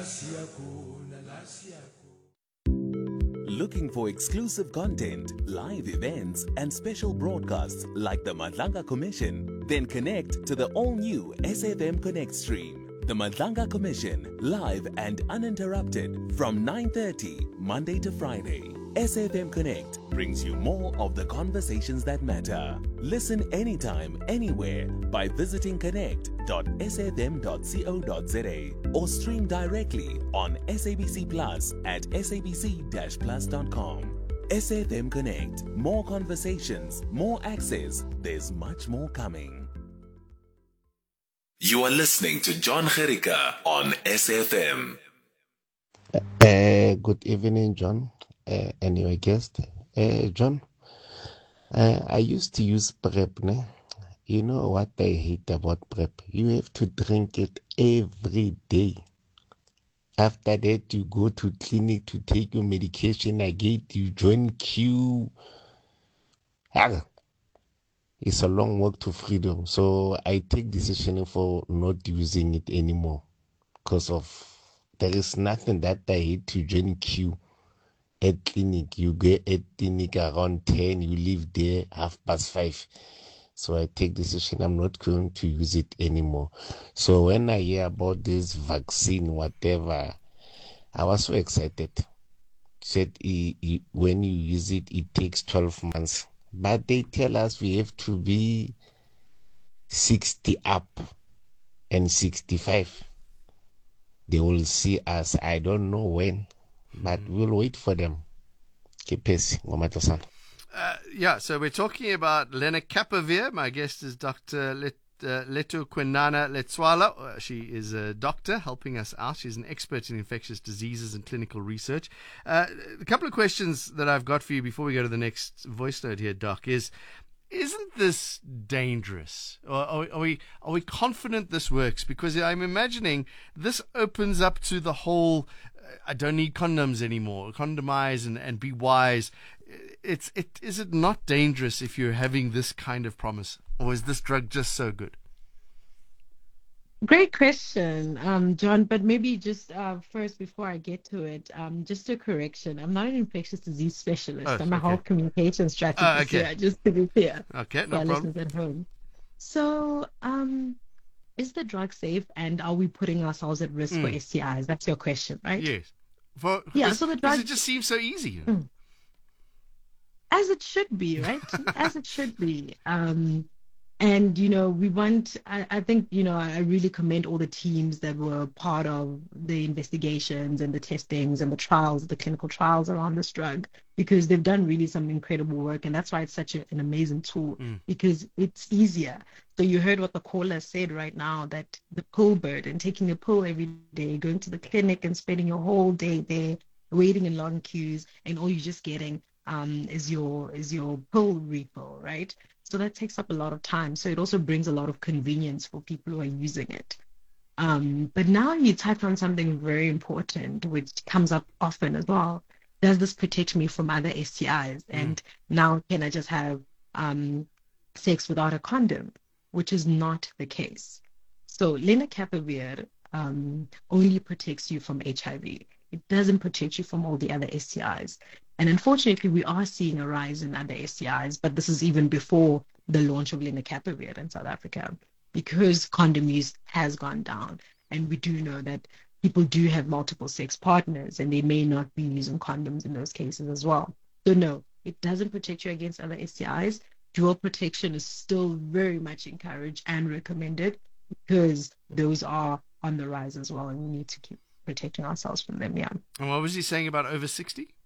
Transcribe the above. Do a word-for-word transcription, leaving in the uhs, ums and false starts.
Looking for exclusive content, live events, and special broadcasts like the Madlanga Commission? Then connect to the all-new S F M Connect stream. The Madlanga Commission, live and uninterrupted from nine thirty, Monday to Friday. S F M Connect brings you more of the conversations that matter. Listen anytime, anywhere by visiting connect dot s f m dot co dot z a or stream directly on S A B C Plus at s a b c dash plus dot com. S F M Connect. More conversations, more access. There's much more coming. You are listening to John Gericka on S F M. Uh, good evening, John. Uh, and your guest, uh, John. Uh, I used to use PrEP. Ne? You know what I hate about PrEP? You have to drink it every day. After that, you go to clinic to take your medication again. You join queue. Ah, it's a long walk to freedom. So I take decision for not using it anymore because of there is nothing that I hate to join queue. At clinic, you get at clinic around ten, you leave there half past five. So I take decision, I'm not going to use it anymore. So when I hear about this vaccine, whatever, I was so excited. Said he, he, when you use it, it takes twelve months. But they tell us we have to be sixty up and sixty-five. They will see us, I don't know when. But we'll wait for them. Uh, yeah, so we're talking about lenacapavir. My guest is Doctor Let, uh, Letukwinana Letswalo. Uh, she is a doctor helping us out. She's an expert in infectious diseases and clinical research. Uh, a couple of questions that I've got for you before we go to the next voice note here, Doc, is isn't this dangerous? Or are we, are we are we confident this works? Because I'm imagining this opens up to the whole I don't need condoms anymore. Condomize and, and be wise. It's it is it not dangerous if you're having this kind of promise, or is this drug just so good? Great question, um, John. But maybe just uh, first, before I get to it, um, just a correction. I'm not an infectious disease specialist. Oh, I'm a okay. health communication strategist. Uh, okay. Here, just to be clear. Okay, For no our problem. listeners at home. So, um, is the drug safe, and are we putting ourselves at risk Mm. for S T Is? That's your question, right? Yes. For, Yeah, because, so the because drug- it just seems so easy. Mm. As it should be, right? As it should be. Um, and, you know, we want, I, I think, you know, I really commend all the teams that were part of the investigations and the testings and the trials, the clinical trials around this drug, because they've done really some incredible work. And that's why it's such a, an amazing tool, Mm. because it's easier. So you heard what the caller said right now, that the pill burden, taking a pill every day, going to the clinic and spending your whole day there, waiting in long queues, and all you're just getting um, is your is your pill refill, right? So that takes up a lot of time. So it also brings a lot of convenience for people who are using it. Um, but now you touch on something very important, which comes up often as well. Does this protect me from other S T Is? Mm. And now can I just have um, sex without a condom? Which is not the case. So lenacapavir um, only protects you from H I V. It doesn't protect you from all the other S T Is. And unfortunately, we are seeing a rise in other S T Is, but this is even before the launch of lenacapavir in South Africa, because condom use has gone down. And we do know that people do have multiple sex partners, and they may not be using condoms in those cases as well. So no, it doesn't protect you against other S T Is. Dual protection is still very much encouraged and recommended, because those are on the rise as well, and we need to keep protecting ourselves from them. Yeah. And what was he saying about over sixty?